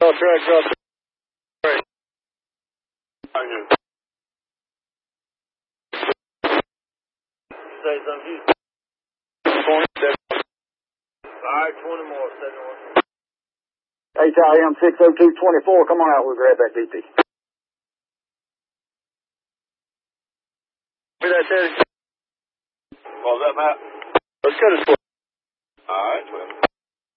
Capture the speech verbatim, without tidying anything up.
I'll try to drop the right. Say something. Alright, twenty more, seven one. H I M six oh two twenty-four, come on out, we'll grab that D P. What did I tell you? What was that, Matt? Let's go to school. Alright, twelve.